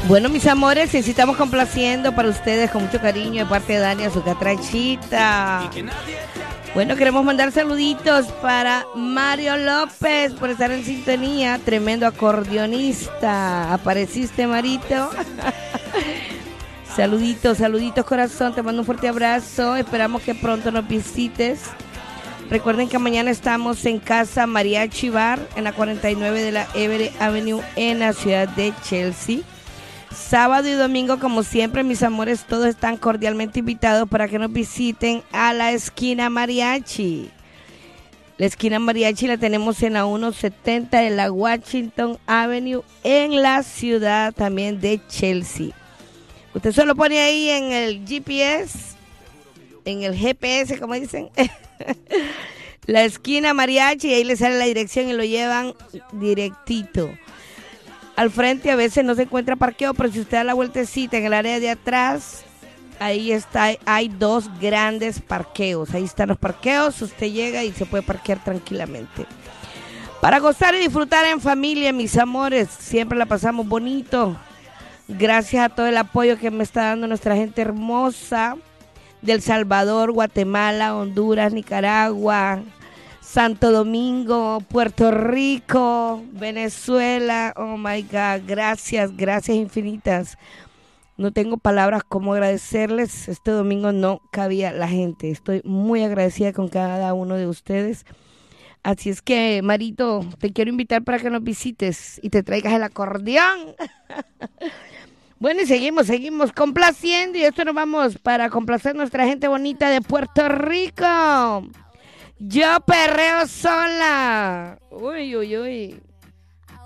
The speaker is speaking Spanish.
Bueno, mis amores, sí estamos complaciendo para ustedes con mucho cariño de parte de Dani Azucatrachita. Bueno, queremos mandar saluditos para Mario López por estar en sintonía. Tremendo acordeonista. ¿Apareciste, Marito? Saluditos, saluditos, corazón. Te mando un fuerte abrazo. Esperamos que pronto nos visites. Recuerden que mañana estamos en Casa Mariachi Bar, en la 49 de la Everett Avenue, en la ciudad de Chelsea. Sábado y domingo, como siempre, mis amores, todos están cordialmente invitados para que nos visiten a la Esquina Mariachi. La Esquina Mariachi la tenemos en la 170 de la Washington Avenue, en la ciudad también de Chelsea. Usted solo pone ahí en el GPS, en el GPS, como dicen, la Esquina Mariachi, y ahí le sale la dirección y lo llevan directito. Al frente a veces no se encuentra parqueo, pero si usted da la vueltecita en el área de atrás, ahí está, hay dos grandes parqueos. Ahí están los parqueos, usted llega y se puede parquear tranquilamente. Para gozar y disfrutar en familia, mis amores, siempre la pasamos bonito. Gracias a todo el apoyo que me está dando nuestra gente hermosa de El Salvador, Guatemala, Honduras, Nicaragua, Santo Domingo, Puerto Rico, Venezuela. Oh my God, gracias infinitas. No tengo palabras como agradecerles. Este domingo no cabía la gente. Estoy muy agradecida con cada uno de ustedes. Así es que, Marito, te quiero invitar para que nos visites y te traigas el acordeón. Bueno, y seguimos complaciendo, y esto nos vamos para complacer a nuestra gente bonita de Puerto Rico. Yo perreo sola. Uy, uy, uy.